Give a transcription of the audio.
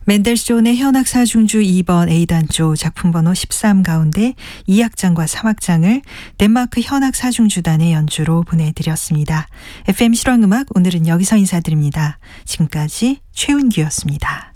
멘델스존의 현악사중주 2번 A단조 작품번호 13 가운데 2악장과 3악장을 덴마크 현악사중주단의 연주로 보내드렸습니다. FM 실황음악 오늘은 여기서 인사드립니다. 지금까지 최은규였습니다.